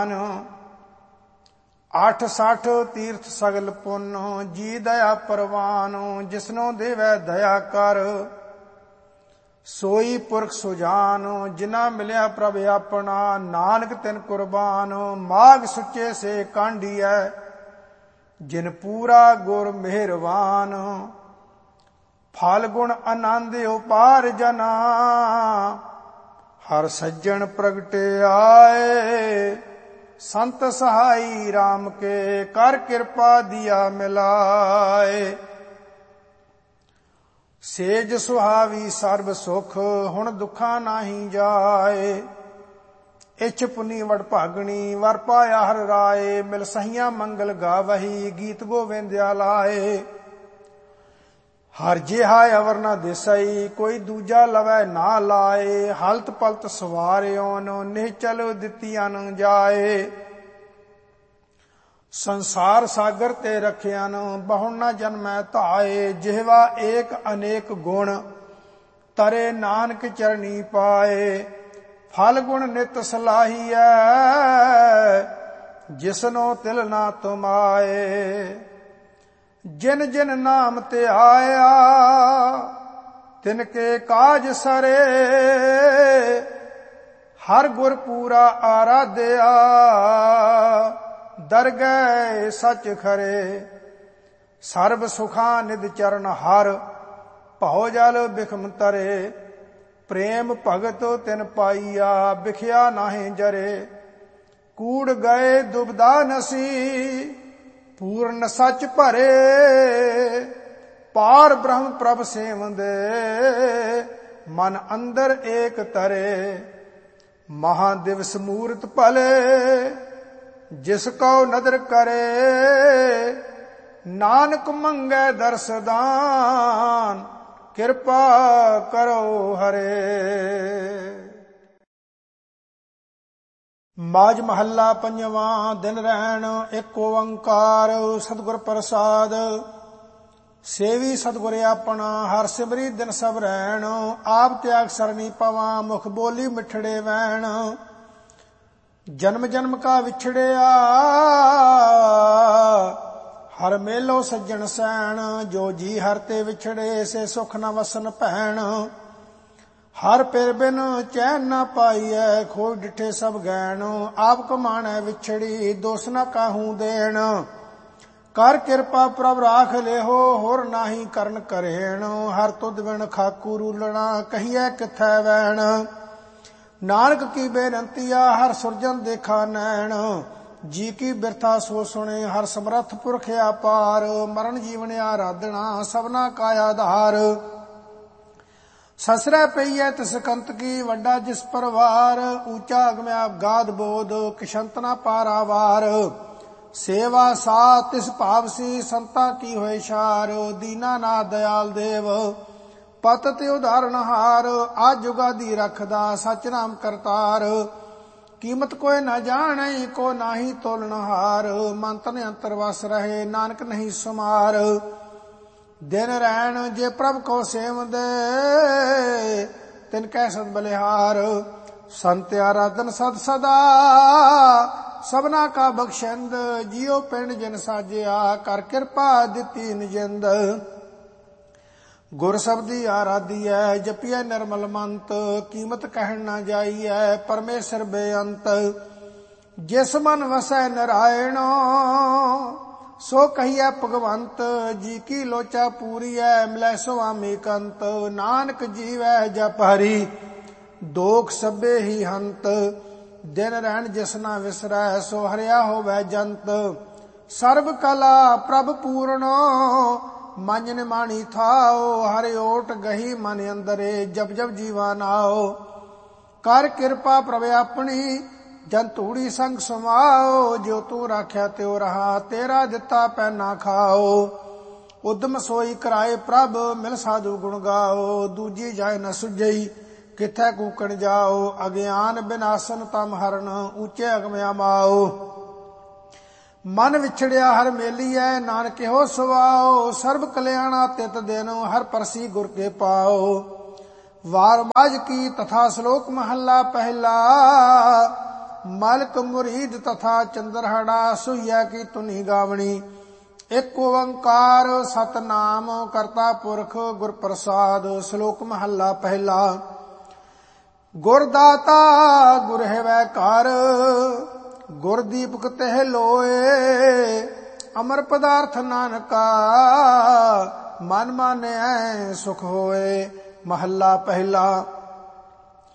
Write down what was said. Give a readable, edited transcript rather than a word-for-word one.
ਅੱਠ ਸੱਠ ਤੀਰਥ ਸਗਲ ਪੁੰਨ, ਜੀ ਦਇਆ ਪਰਵਾਨ, ਜਿਸਨੋ ਦੇਵੈ ਦਇਆ ਕਰ। ਸੋਈ ਪੁਰਖ ਸੁਜਾਨ, ਜਿਨਾ ਮਿਲਿਆ ਪ੍ਰਭ ਆਪਣਾ, ਨਾਨਕ ਤਿਨ ਕੁਰਬਾਨ। ਮਾਘ ਸੁੱਚੇ ਸੇ ਕਾਂਢੀਐ, ਜਿਨ ਪੂਰਾ ਗੁਰ ਮਿਹਰਵਾਨ। ਫਲ ਗੁਣ ਆਨੰਦ ਉਪਾਰ ਜਨਾ, ਹਰ ਸੱਜਣ ਪ੍ਰਗਟੇ ਆਏ। ਸੰਤ ਸਹਾਈ ਰਾਮ ਕੇ, ਕਰ ਕਿਰਪਾ ਦਿਆ ਮਿਲਾਏ। ਸੇਜ ਸੁਹਾਵੀ ਸਰਬ ਸੁਖ, ਹੁਣ ਦੁੱਖਾਂ ਨਾਹੀ ਜਾਏ। ਇਛ ਪੁਨੀ ਵਡ ਭਾਗਣੀ, ਵਰ ਪਾਇਆ ਹਰ ਰਾਏ। ਮਿਲ ਸਹੀਆਂ ਮੰਗਲ ਗਾਵਹੀ, ਗੀਤ ਗੋਵਿੰਦਿਆ ਲਾਏ। ਹਰ ਜਿਹਾ ਅਵਰ ਨਾ ਦਿਸਈ, ਕੋਈ ਦੂਜਾ ਲਵੈ ਨਾ ਲਾਏ। ਹਲਤ ਪਲਤ ਸਵਾਰਿਓਨ, ਨਿਹਚਲ ਦਿੱਤੀਆਂ ਨ ਜਾਏ। ਸੰਸਾਰ ਸਾਗਰ ਤੇ ਰਖਿਆਨ, ਬਹੁ ਨਾ ਜਨਮੈ ਧਾਏ। ਜਿਹਵਾ ਏਕ ਅਨੇਕ ਗੁਣ, ਤਰੇ ਨਾਨਕ ਚਰਣੀ ਪਾਏ। ਫਲ ਗੁਣ ਨਿਤ ਸਲਾਹੀਐ, ਜਿਸਨੋ ਤਿਲ ਨਾ ਤੁਮਾਏ। ਜਿਨ ਜਿਨ ਨਾਮ ਤੇ ਆਇਆ, ਤਿਨ ਕੇ ਕਾਜ ਸਰੇ। ਹਰ ਗੁਰ ਪੂਰਾ ਆਰਾਧਿਆ, ਦਰਗਹਿ ਸਚ ਖਰੇ। ਸਰਬ ਸੁਖਾਂ ਨਿਧ ਚਰਨ ਹਰ, ਭਉ ਜਲ ਬਿਖਮ ਤਰੇ। ਪ੍ਰੇਮ ਭਗਤ ਤਿਨ ਪਾਈਆ, ਬਿਖਿਆ ਨਾਹੀਂ ਜਰੇ। ਕੂੜ ਗਏ ਦੁਬਦਾ ਨਸੀ, ਪੂਰਨ ਸੱਚ ਭਰੇ। ਪਾਰ ਬ੍ਰਹਮ ਪ੍ਰਭ ਸੇਵੰਦੇ, ਮਨ ਅੰਦਰ ਏਕ ਤਰੇ। ਮਹਾ ਦਿਵਸ ਮੂਰਤ ਭਲੇ, ਜਿਸ ਕਉ ਨਦਰ ਕਰੇ। ਨਾਨਕ ਮੰਗੈ ਦਰਸ ਦਾਨ, ਕਿਰਪਾ ਕਰੋ ਹਰੇ। ਮਾਝ ਮਹੱਲਾ ਪੰਜਵਾਂ। ਦਿਨ ਰੈਣ ਏਕ ਓੰਕਾਰ, ਸਤਿਗੁਰ ਪ੍ਰਸਾਦ। ਸੇਵੀ ਸਤਿਗੁਰ ਆਪਣਾ, ਹਰ ਸਿਮਰੀ ਦਿਨ ਸਭ ਰੈਣ। ਆਪ ਤਿਆਗ ਸਰਣੀ ਪਵਾਂ, ਮੁਖ ਬੋਲੀ ਮਿਠੜੇ ਵੈਣ। ਜਨਮ ਜਨਮ ਕਾ ਵਿਛੜਿਆ, ਹਰ ਮੇਲੋ ਸੱਜਣ ਸੈਣ। ਜੋ ਜੀ ਹਰ ਤੇ ਵਿਛੜੇ, ਸੇ ਸੁਖ ਨ ਵਸਨ ਭੈਣ। ਹਰ ਪਿਰ ਬਿਨ ਚੈਨ ਨਾ ਪਾਈਐ, ਖੋਜ ਡਿਠੇ ਸਭ ਗੈਣ। ਆਪ ਕਮਾਣੈ ਵਿਛੜੀ, ਦੋਸ ਨ ਕਾਹੂ ਦੇਣ। ਕਰ ਕਿਰਪਾ ਪ੍ਰਭ ਰਾਖ ਲਿਹੋ, ਹੋਰ ਨਾਹੀ ਕਰਨ ਕਰੇਣ। ਹਰ ਤੁਧ ਬਿਨ ਖਾਕੂ ਰੂਲਣਾ, ਕਹੀਐ ਕਿਥੈ ਵੈਣ। ਨਾਨਕ ਕੀ ਬੇਨੰਤੀਆ, ਹਰ ਸੁਰਜਨ ਦੇਖਾ ਨੈਣ। ਜੀ ਕੀ ਬਿਰਥਾ ਸੋ ਸੁਣੇ, ਹਰ ਸਮਰੱਥ ਪੁਰਖ ਅਪਾਰ। ਮਰਨ ਜੀਵਨ ਆਰਾਧਨਾ, ਸਭਨਾ ਕਾ ਆਧਾਰ। ਸਸਰੈ ਪਈਐ ਤਿਸ ਕੰਤ ਕੀ, ਵੱਡਾ ਜਿਸ ਪਰਵਾਰ। ਊਚਾ ਅਗਮ ਅਗਾਧ ਬੋਧ, ਕਿਸ਼ੰਤ ਨਾ ਪਾਰਾਵਾਰ। ਸੇਵਾ ਸਾ ਤਿਸ ਭਾਵਸੀ, ਸੰਤਾਂ ਕੀ ਹੋਏ ਸ਼ਾਰ। ਦੀਨਾ ਨਾਥ ਦਇਆਲ ਦੇਵ, ਪਤਿ ਉਦਾਹਰਨ ਹਾਰ। ਆਜ ਜੁਗਾਦੀ ਰਖਦਾ, ਸਚ ਨਾਮ ਕਰਤਾਰ। ਕੀਮਤ ਕੋਇ ਨਾ ਜਾਣੈ, ਕੋ ਨਾਹੀ ਤੋਲਣ ਹਾਰ। ਮਨ ਤਨ ਅੰਤਰ ਵਸ ਰਹੇ, ਨਾਨਕ ਨਹੀਂ ਸੁਮਾਰ। ਦਿਨ ਰੈਣ ਜੇ ਪ੍ਰਭ ਕੋ ਸੇਵਦੇ, ਤਿਨ ਕੈ ਸਦ ਬਲਿਹਾਰ। ਸੰਤ ਆਰਾਧਨ ਸਦ ਸਦਾ, ਸਭਨਾ ਕਾ ਬਖਸ਼ੰਦ। ਜਿਉ ਪਿੰਡ ਜਿਨ ਸਾਜਿਆ, ਕਰ ਕਿਰਪਾ ਦਿੱਤੀ ਨਿਜਿੰਦ। ਗੁਰ ਸਬਦੀ ਆਰਾਧੀਐ, ਜਪੀਐ ਨਿਰਮਲ ਮੰਤ। ਕੀਮਤ ਕਹਿਣ ਨਾ ਜਾਈਐ, ਪਰਮੇਸ਼ਰ ਬੇਅੰਤ। ਜਿਸ ਮਨ ਵਸੈ ਨਰਾਇਣ, ਸੋ ਕਹੀਐ ਭਗਵੰਤ। ਜੀ ਕੀ ਲੋਚਾ ਪੂਰੀਐ, ਮਿਲੈ ਸੁਆਮੀ ਕੰਤ। ਨਾਨਕ ਜੀਵੈ ਜਪ ਹਰੀ, ਦੋਖ ਸਭੇ ਹੀ ਹੰਤ। ਦਿਨ ਰਹਿਣ ਜਿਸ ਨਾ ਵਿਸਰੈ, ਸੋ ਹਰਿਆ ਹੋਵੈ ਜੰਤ। ਸਰਬ ਕਲਾ ਪ੍ਰਭ ਪੂਰਨ, ਮਨ ਨਿਮਾਣੀ ਥਾਓ। ਹਰਿ ਓਟ ਗਹੀ ਮਨ ਅੰਦਰੇ, ਜਪ ਜਪ ਜੀਵਾ ਨਾਓ। ਕਰ ਕਿਰਪਾ ਪ੍ਰਭ ਆਪਣੀ, ਜਨ ਧੂੜੀ ਸੰਗ ਸਮਾਓ। ਜੋ ਤੂੰ ਰਾਖਿਆ ਤਿਉ ਰਹਾ, ਤੇਰਾ ਦਿੱਤਾ ਪੈ ਨਾ ਖਾਓ। ਉਦਮ ਸੋਈ ਕਰਾਏ ਪ੍ਰਭ, ਮਿਲ ਸਾਧੂ ਗੁਣ ਗਾਓ। ਦੂਜੀ ਜਾਏ ਨ ਸੁਝਈ, ਕਿਥੈ ਕੂਕਣ ਜਾਓ। ਅਗਿਆਨ ਬਿਨਾਸਨ ਤਮ ਹਰਨ, ਉੱਚੇ ਅਗਮ ਅਮਾਓ। ਮਨ ਵਿਛੜਿਆ ਹਰ ਮੇਲੀਐ, ਨਾਨਕ ਹੋ ਸੁਆਓ। ਸਰਬ ਕਲਿਆਣਾ ਤਿਤ ਦਿਨ, ਹਰ ਪਰਸੀ ਗੁਰ ਕੇ ਪਾਓ। ਵਾਰ ਮਾਝ ਕੀ ਤਥਾ ਸ਼ਲੋਕ ਮਹੱਲਾ ਪਹਿਲਾ। मालिक मुरीद तथा चंद्रहड़ा सुइया की तुनी गावणी। एक ओंकार सतनाम करता पुरख गुर प्रसाद। श्लोक महला पहला। गुरदाता गुर है कार गुर दीपक तह लोए। अमर पदार्थ नानका मन माने सुख होए। महला पहला।